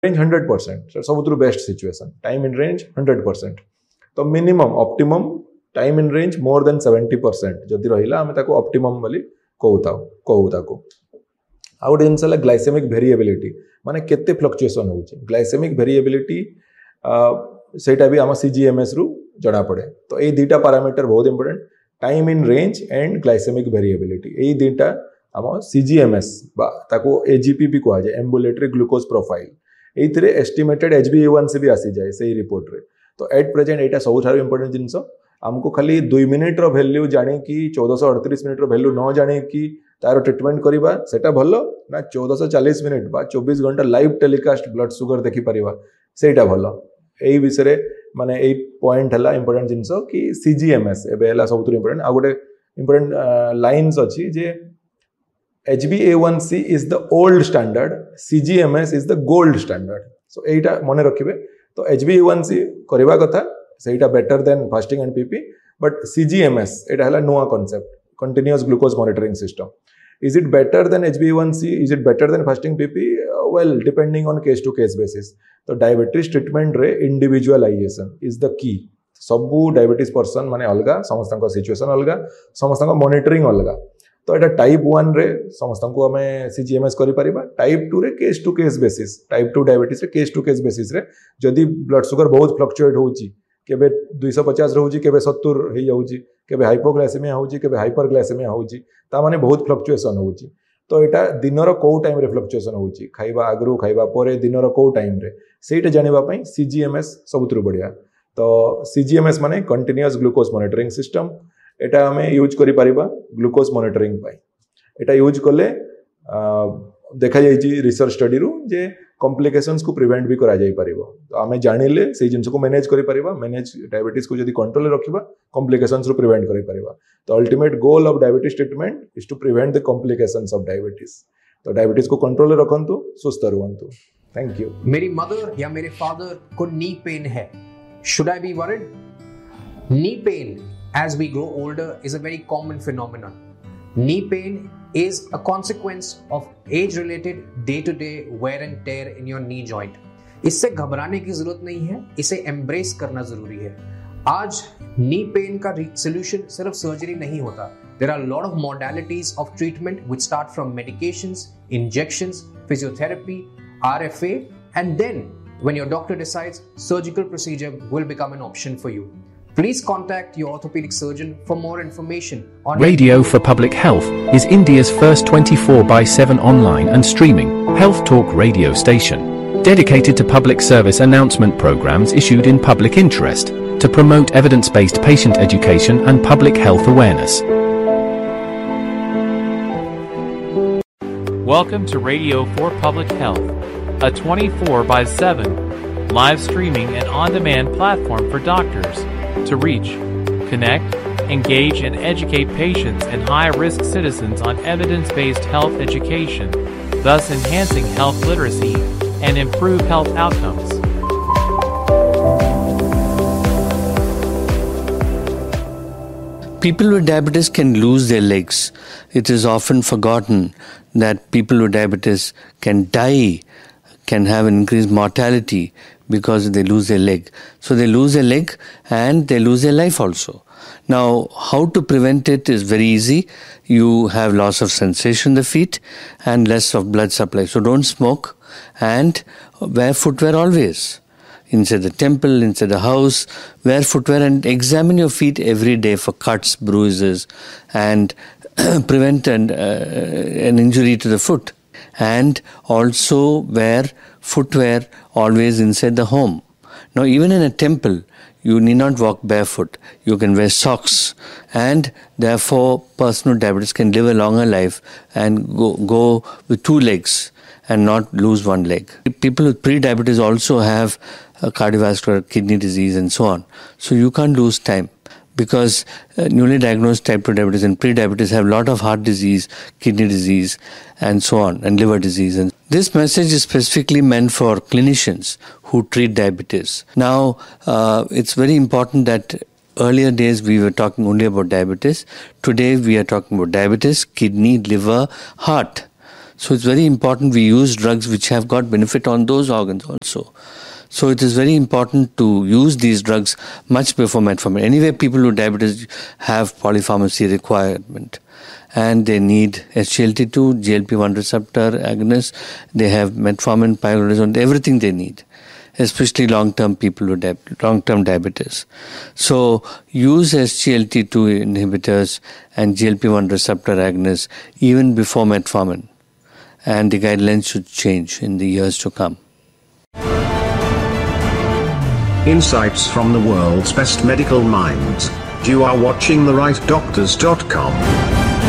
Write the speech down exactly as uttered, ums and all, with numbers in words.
range one hundred percent सबुठु best situation time in range one hundred percent तो minimum optimum time in range more than seventy percent जदि रहिला आमे ताको optimum बोली कहूता कहू ताको आ गोटे जिनस है ग्लाइसेमिक वेरिएबिलिटी माने केते फ्लक्चुएशन होउची ग्लाइसेमिक वेरिएबिलिटी सेटा भी आम सीजीएमएस रु जणा पड़े तो ये दुटा पैरामीटर बहुत important time in range and glycaemic variability ये दुटा आम सीजीएमएस बा ताको एजीपी भी कहा जाए एम्बुलेटरी ग्लूकोज प्रोफाइल ये एस्टिमेटेड एच बी ए वन सी भी आसी जाए से रिपोर्ट रे तो एट प्रेजेंट यहाँ सब इंपोर्टेंट जिनस आमको खाली दुई मिनिट रो वैल्यू जाने की चौदह अड़तीस मिनिट रो वैल्यू न जाने की तार ट्रिटमेंट करवा सेटा भल ना चौदह चालीस मिनिट बा चौबीस घंटा लाइव टेलीकास्ट ब्लड सुगर देखी पारिबा सेटा भल यही विषय माने एई पॉइंट हला इंपोर्टेंट जिनस कि सीजीएमएस एबे हला सबुतु इंपोर्टेंट आ गोटे इंपोर्टेंट लाइन्स अछि जे H b A one C is the old standard, C G M S is the gold standard. So एटा मने रखिबे तो H b A one C करबा कथा सेटा better than fasting and P P but C G M S एटा हला नुवा concept continuous glucose monitoring system. Is it better than H b A one C? Is it better than fasting P P? Uh, well, depending on case to case basis. तो diabetes treatment रे individualization is the key. सबु diabetes person माने अलगा समस्त situation अलगा समस्त monitoring अलगा तो एटा टाइप वन रे समस्त को हमें सीजीएमएस करि परिबा टाइप टू रे case to case basis type two diabetes रे केस टू केस बेसिस रे जदि ब्लड शुगर बहुत फ्लक्चुएट होउची केबे two fifty रहउची केबे seventy हे जाउची केबे हाइपोग्लाइसेमिया होउची केबे हाइपरग्लाइसेमिया होउची ता माने बहुत फ्लक्चुएशन होउची तो एटा दिनर को टाइम रे फ्लक्चुएशन होउची खाइबा आगरु खाइबा परे दिनर को टाइम रे सेटा जानिबा पई सीजीएमएस सबुतरु बढ़िया तो सीजीएमएस माने कंटीन्यूअस ग्लूकोज मॉनिटरिंग सिस्टम एटा हमें यूज करि परिबा ग्लूकोज मॉनिटरिंग पाई एटा यूज कले देखा जाइछि रिसर्च स्टडी रु जे कॉम्प्लिकेशंस को प्रिवेंट भी करा जाई परिबो तो हमें जानिले से जिंस को मैनेज करि परिबा मैनेज डायबिटीज को जदी कंट्रोल रे रखिबा कॉम्प्लिकेशंस रु प्रिवेंट करि परिबा तो ultimate goal of diabetes treatment is to prevent the complications of diabetes तो डायबिटीज को कंट्रोल रे रखंतु सुस्त रहंतु थैंक यू मेरी मदर या मेरे फादर को नी पेन है should I be worried knee pain as we grow older is a very common phenomenon. Knee pain is a consequence of age-related day-to-day wear and tear in your knee joint. इससे घबराने की जरूरत नहीं है, इसे embrace करना जरूरी है. आज knee pain का solution सिर्फ surgery नहीं होता. There are a lot of modalities of treatment which start from medications, injections, physiotherapy, R F A, and then when your doctor decides, surgical procedure will become an option for you. Please contact your orthopedic surgeon for more information on Radio for Public Health is India's first twenty-four by seven online and streaming health talk radio station dedicated to public service announcement programs issued in public interest to promote evidence-based patient education and public health awareness. Welcome to Radio for Public Health, a twenty-four by seven live streaming and on-demand platform for doctors to reach, connect, engage, and educate patients and high-risk citizens on evidence-based health education, thus enhancing health literacy and improve health outcomes. People with diabetes can lose their legs. It is often forgotten that people with diabetes can die, can have an increased mortality because they lose their leg. So they lose their leg and they lose their life also. Now, how to prevent it is very easy. You have loss of sensation in the feet and less of blood supply. So don't smoke and wear footwear always. Inside the temple, inside the house, wear footwear and examine your feet every day for cuts, bruises, and prevent an, uh, an injury to the foot. And also wear footwear always inside the home. Now, even in a temple, you need not walk barefoot. You can wear socks, and therefore, person with diabetes can live a longer life and go, go with two legs and not lose one leg. People with pre-diabetes also have uh, cardiovascular, kidney disease, and so on. So you can't lose time. Because uh, newly diagnosed type two diabetes and pre-diabetes have a lot of heart disease, kidney disease, and so on, and liver disease. And this message is specifically meant for clinicians who treat diabetes. Now, uh, it's very important that earlier days we were talking only about diabetes. Today we are talking about diabetes, kidney, liver, heart. So it's very important we use drugs which have got benefit on those organs also. So it is very important to use these drugs much before metformin. Anyway, people with diabetes have polypharmacy requirement, and they need S G L T two, G L P one receptor agonists. They have metformin, pioglitazone, everything they need, especially long-term people with di- long-term diabetes. So use S G L T two inhibitors and G L P one receptor agonists even before metformin, and the guidelines should change in the years to come. Insights from the world's best medical minds. You are watching the right doctors dot com.